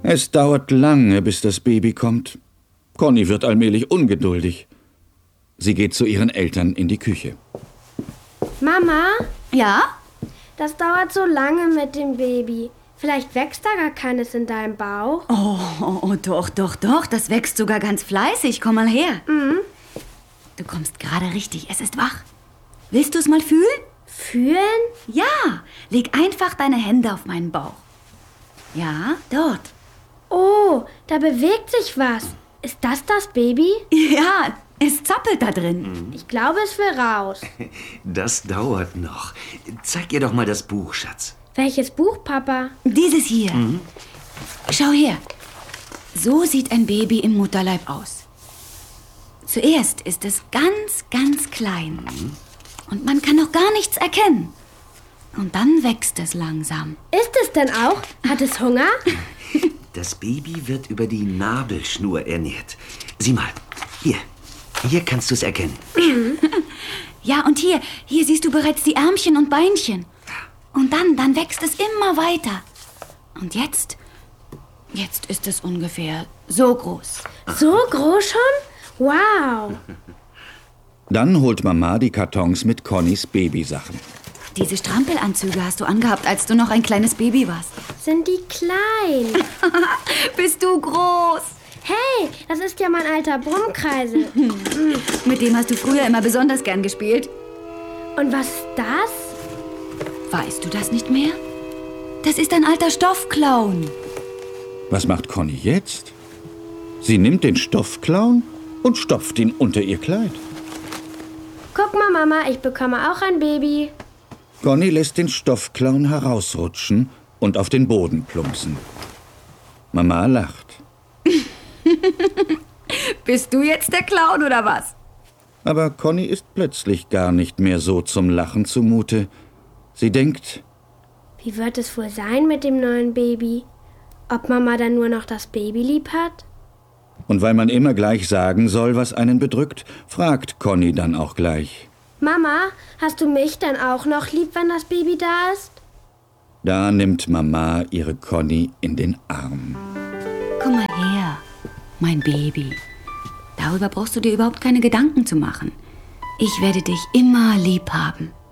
Es dauert lange, bis das Baby kommt. Conny wird allmählich ungeduldig. Sie geht zu ihren Eltern in die Küche. Mama? Ja? Das dauert so lange mit dem Baby. Vielleicht wächst da gar keines in deinem Bauch. Oh, doch. Das wächst sogar ganz fleißig. Komm mal her. Mhm. Du kommst gerade richtig. Es ist wach. Willst du es mal fühlen? Fühlen? Ja. Leg einfach deine Hände auf meinen Bauch. Ja, dort. Oh, da bewegt sich was. Ist das das Baby? Ja, es zappelt da drin. Ich glaube, es will raus. Das dauert noch. Zeig ihr doch mal das Buch, Schatz. Welches Buch, Papa? Dieses hier. Schau her. So sieht ein Baby im Mutterleib aus. Zuerst ist es ganz, ganz klein. Und man kann noch gar nichts erkennen. Und dann wächst es langsam. Ist es denn auch? Hat es Hunger? Das Baby wird über die Nabelschnur ernährt. Sieh mal, hier kannst du es erkennen. Ja, und hier siehst du bereits die Ärmchen und Beinchen. Und dann wächst es immer weiter. Und jetzt ist es ungefähr so groß. So groß schon? Wow. Dann holt Mama die Kartons mit Connys Babysachen. Diese Strampelanzüge hast du angehabt, als du noch ein kleines Baby warst. Sind die klein? Bist du groß? Hey, das ist ja mein alter Brummkreisel. Mit dem hast du früher immer besonders gern gespielt. Und was ist das? Weißt du das nicht mehr? Das ist ein alter Stoffclown. Was macht Conny jetzt? Sie nimmt den Stoffclown und stopft ihn unter ihr Kleid. Guck mal, Mama, ich bekomme auch ein Baby. Conny lässt den Stoffclown herausrutschen und auf den Boden plumpsen. Mama lacht. Bist du jetzt der Clown oder was? Aber Conny ist plötzlich gar nicht mehr so zum Lachen zumute. Sie denkt, Wie wird es wohl sein mit dem neuen Baby? Ob Mama dann nur noch das Baby lieb hat? und weil man immer gleich sagen soll, was einen bedrückt, fragt Conny dann auch gleich. Mama, hast du mich dann auch noch lieb, wenn das Baby da ist? Da nimmt Mama ihre Conny in den Arm. Komm mal her, mein Baby. Darüber brauchst du dir überhaupt keine Gedanken zu machen. Ich werde dich immer lieb haben.